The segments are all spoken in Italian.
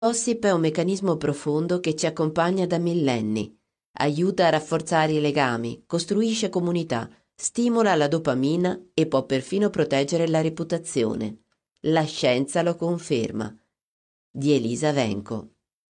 Gossip è un meccanismo profondo che ci accompagna da millenni. Aiuta a rafforzare i legami, costruisce comunità, stimola la dopamina e può perfino proteggere la reputazione. La scienza lo conferma. Di Elisa Venco.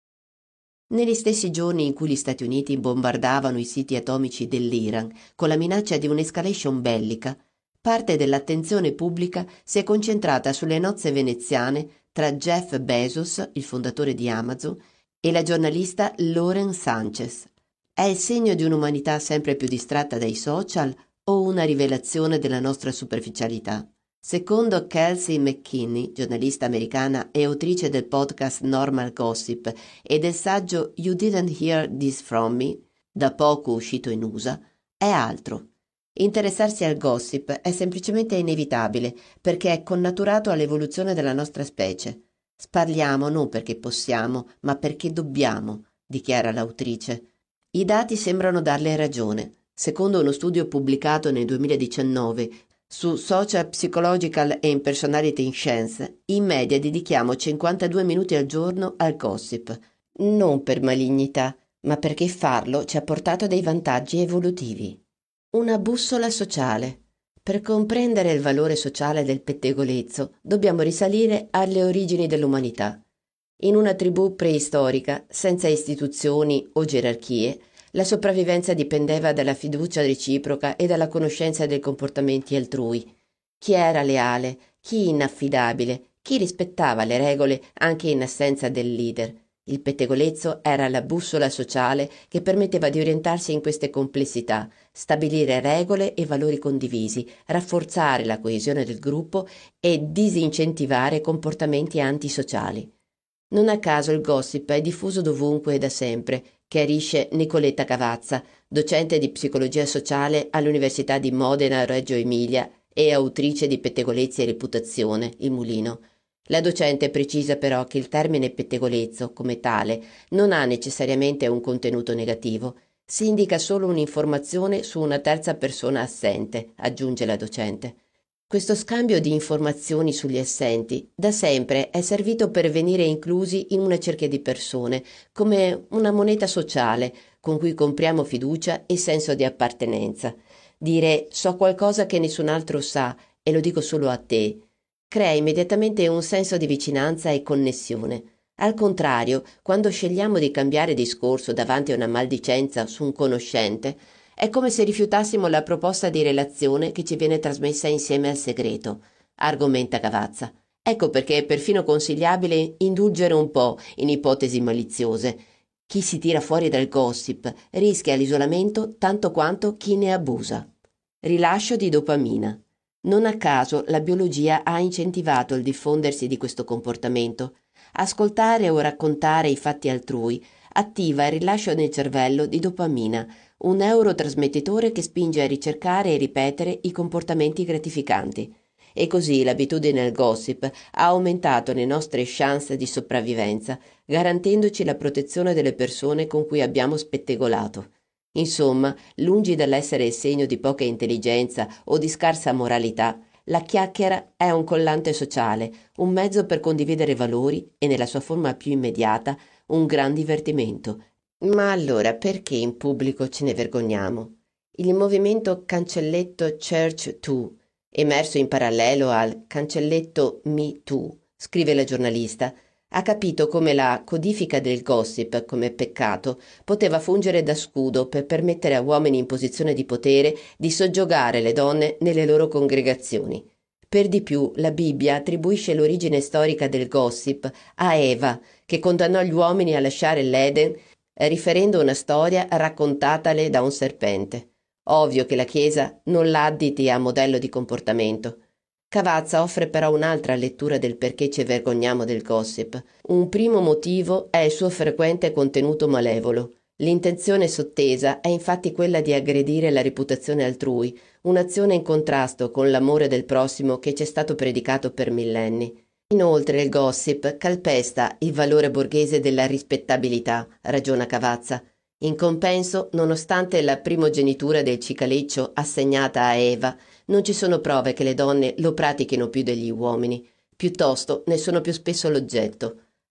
Negli stessi giorni in cui gli Stati Uniti bombardavano i siti atomici dell'Iran con la minaccia di un'escalation bellica, parte dell'attenzione pubblica si è concentrata sulle nozze veneziane tra Jeff Bezos, il fondatore di Amazon, e la giornalista Lauren Sanchez. È il segno di un'umanità sempre più distratta dai social o una rivelazione della nostra superficialità? Secondo Kelsey McKinney, giornalista americana e autrice del podcast Normal Gossip e del saggio You Didn't Hear This From Me, da poco uscito in USA, è altro. Interessarsi al gossip è semplicemente inevitabile perché è connaturato all'evoluzione della nostra specie. Sparliamo non perché possiamo, ma perché dobbiamo, dichiara l'autrice. I dati sembrano darle ragione. Secondo uno studio pubblicato nel 2019 su Social Psychological and Personality Science, in media dedichiamo 52 minuti al giorno al gossip, non per malignità, ma perché farlo ci ha portato dei vantaggi evolutivi. Una bussola sociale. Per comprendere il valore sociale del pettegolezzo dobbiamo risalire alle origini dell'umanità. In una tribù preistorica, senza istituzioni o gerarchie, la sopravvivenza dipendeva dalla fiducia reciproca e dalla conoscenza dei comportamenti altrui. Chi era leale, chi inaffidabile, chi rispettava le regole anche in assenza del leader. Il pettegolezzo era la bussola sociale che permetteva di orientarsi in queste complessità, stabilire regole e valori condivisi, rafforzare la coesione del gruppo e disincentivare comportamenti antisociali. Non a caso il gossip è diffuso dovunque e da sempre, chiarisce Nicoletta Cavazza, docente di psicologia sociale all'Università di Modena Reggio Emilia e autrice di Pettegolezzi e reputazione, Il Mulino. La docente precisa però che il termine pettegolezzo, come tale, non ha necessariamente un contenuto negativo. Si indica solo un'informazione su una terza persona assente, aggiunge la docente. Questo scambio di informazioni sugli assenti da sempre è servito per venire inclusi in una cerchia di persone, come una moneta sociale con cui compriamo fiducia e senso di appartenenza. Dire so qualcosa che nessun altro sa e lo dico solo a te crea immediatamente un senso di vicinanza e connessione. Al contrario, quando scegliamo di cambiare discorso davanti a una maldicenza su un conoscente, è come se rifiutassimo la proposta di relazione che ci viene trasmessa insieme al segreto, argomenta Cavazza. Ecco perché è perfino consigliabile indulgere un po' in ipotesi maliziose. Chi si tira fuori dal gossip rischia l'isolamento tanto quanto chi ne abusa. Rilascio di dopamina. Non a caso la biologia ha incentivato il diffondersi di questo comportamento. Ascoltare o raccontare i fatti altrui attiva il rilascio nel cervello di dopamina, un neurotrasmettitore che spinge a ricercare e ripetere i comportamenti gratificanti. E così l'abitudine al gossip ha aumentato le nostre chance di sopravvivenza, garantendoci la protezione delle persone con cui abbiamo spettegolato. Insomma, lungi dall'essere il segno di poca intelligenza o di scarsa moralità, la chiacchiera è un collante sociale, un mezzo per condividere valori e, nella sua forma più immediata, un gran divertimento. Ma allora perché in pubblico ce ne vergogniamo? Il movimento cancelletto Church Too, emerso in parallelo al cancelletto Me Too, scrive la giornalista, ha capito come la codifica del gossip come peccato poteva fungere da scudo per permettere a uomini in posizione di potere di soggiogare le donne nelle loro congregazioni. Per di più, la Bibbia attribuisce l'origine storica del gossip a Eva, che condannò gli uomini a lasciare l'Eden riferendo una storia raccontatale da un serpente. Ovvio che la Chiesa non l'additi a modello di comportamento. Cavazza offre però un'altra lettura del perché ci vergogniamo del gossip. Un primo motivo è il suo frequente contenuto malevolo. L'intenzione sottesa è infatti quella di aggredire la reputazione altrui, un'azione in contrasto con l'amore del prossimo che ci è stato predicato per millenni. Inoltre il gossip calpesta il valore borghese della rispettabilità, ragiona Cavazza. In compenso, nonostante la primogenitura del cicaleccio assegnata a Eva, non ci sono prove che le donne lo pratichino più degli uomini, piuttosto ne sono più spesso l'oggetto.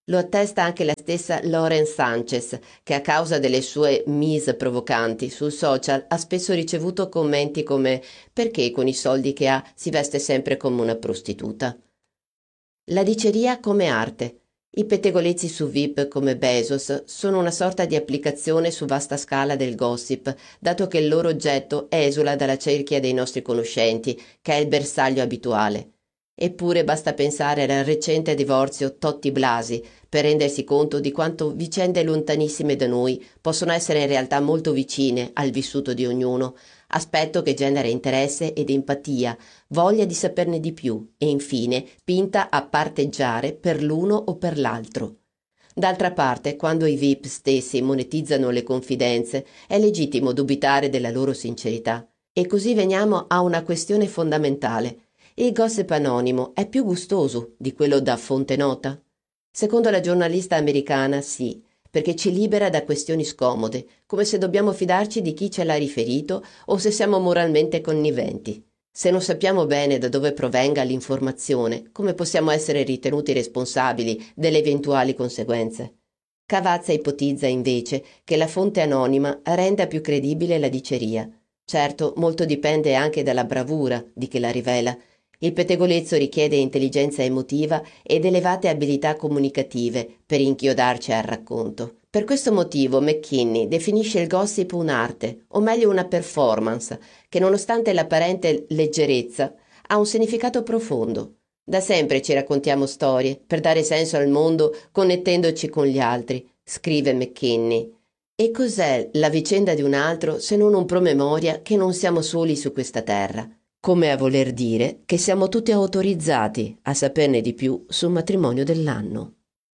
Lo attesta anche la stessa Lauren Sanchez, che a causa delle sue mise provocanti sul social ha spesso ricevuto commenti come «perché con i soldi che ha si veste sempre come una prostituta?». La diceria come arte. I pettegolezzi su VIP come Bezos sono una sorta di applicazione su vasta scala del gossip, dato che il loro oggetto esula dalla cerchia dei nostri conoscenti, che è il bersaglio abituale. Eppure basta pensare al recente divorzio Totti Blasi per rendersi conto di quanto vicende lontanissime da noi possono essere in realtà molto vicine al vissuto di ognuno, aspetto che genera interesse ed empatia, voglia di saperne di più e infine spinta a parteggiare per l'uno o per l'altro. D'altra parte, quando i VIP stessi monetizzano le confidenze, è legittimo dubitare della loro sincerità. E così veniamo a una questione fondamentale. Il gossip anonimo è più gustoso di quello da fonte nota? Secondo la giornalista americana sì, perché ci libera da questioni scomode, come se dobbiamo fidarci di chi ce l'ha riferito o se siamo moralmente conniventi. Se non sappiamo bene da dove provenga l'informazione, come possiamo essere ritenuti responsabili delle eventuali conseguenze? Cavazza ipotizza invece che la fonte anonima renda più credibile la diceria. Certo, molto dipende anche dalla bravura di chi la rivela. Il pettegolezzo richiede intelligenza emotiva ed elevate abilità comunicative per inchiodarci al racconto. Per questo motivo McKinney definisce il gossip un'arte, o meglio una performance, che nonostante l'apparente leggerezza ha un significato profondo. Da sempre ci raccontiamo storie per dare senso al mondo connettendoci con gli altri, scrive McKinney. E cos'è la vicenda di un altro se non un promemoria che non siamo soli su questa terra? Come a voler dire che siamo tutti autorizzati a saperne di più sul matrimonio dell'anno.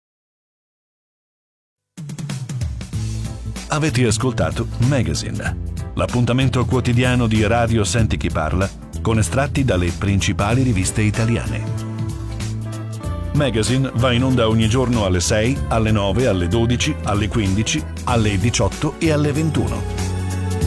Avete ascoltato Magazine, l'appuntamento quotidiano di Radio Senti Chi Parla con estratti dalle principali riviste italiane. Magazine va in onda ogni giorno alle 6, alle 9, alle 12, alle 15, alle 18 e alle 21.